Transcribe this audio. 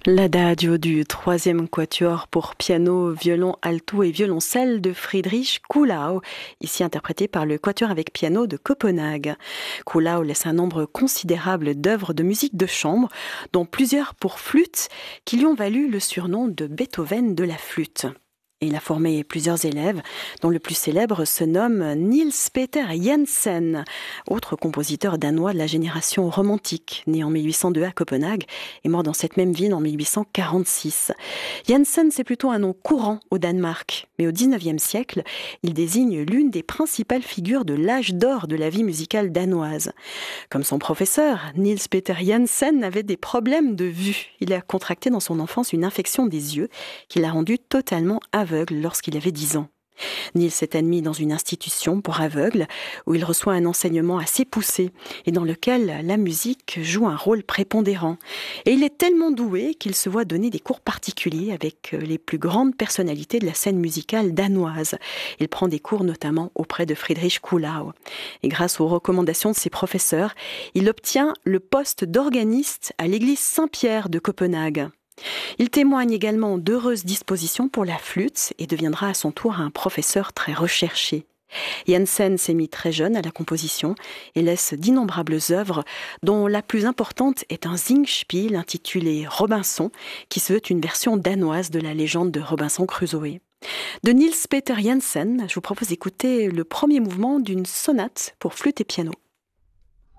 L'adagio du troisième quatuor pour piano, violon, alto et violoncelle de Friedrich Kuhlau, ici interprété par le quatuor avec piano de Copenhague. Kuhlau laisse un nombre considérable d'œuvres de musique de chambre, dont plusieurs pour flûte, qui lui ont valu le surnom de Beethoven de la flûte. Il a formé plusieurs élèves, dont le plus célèbre se nomme Niels Peter Jensen, autre compositeur danois de la génération romantique, né en 1802 à Copenhague et mort dans cette même ville en 1846. Jensen, c'est plutôt un nom courant au Danemark, mais au XIXe siècle, il désigne l'une des principales figures de l'âge d'or de la vie musicale danoise. Comme son professeur, Niels Peter Jensen avait des problèmes de vue. Il a contracté dans son enfance une infection des yeux qui l'a rendu totalement aveugle lorsqu'il avait 10 ans. Niels est admis dans une institution pour aveugles où il reçoit un enseignement assez poussé et dans lequel la musique joue un rôle prépondérant. Et il est tellement doué qu'il se voit donner des cours particuliers avec les plus grandes personnalités de la scène musicale danoise. Il prend des cours notamment auprès de Friedrich Kuhlau. Et grâce aux recommandations de ses professeurs, il obtient le poste d'organiste à l'église Saint-Pierre de Copenhague. Il témoigne également d'heureuses dispositions pour la flûte et deviendra à son tour un professeur très recherché. Jensen s'est mis très jeune à la composition et laisse d'innombrables œuvres, dont la plus importante est un Singspiel intitulé Robinson, qui se veut une version danoise de la légende de Robinson Crusoe. De Niels Peter Jensen, je vous propose d'écouter le premier mouvement d'une sonate pour flûte et piano.